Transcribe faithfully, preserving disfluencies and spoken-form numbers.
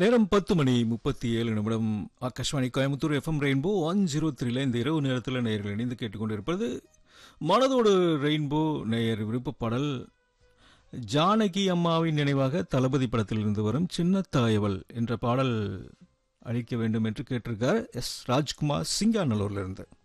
நேரம் பத்து மணி முப்பத்தி ஏழு நிமிடம். Akashvani Coimbatore FM rainbow one zero த்ரீல இந்த இரவு நேரத்தில் நேயர்கள் இணைந்து கேட்டுக்கொண்டிருப்பது மனதோடு ரெயின்போ. நேயர் விருப்பப்பாடல் ஜானகி அம்மாவின் நினைவாக தளபதி படத்தில் இருந்து வரும் சின்ன தாயவள் என்ற பாடல் அளிக்க வேண்டும் என்று கேட்டிருக்கார் எஸ் ராஜ்குமார் சிங்காநல்லூர்ல இருந்து.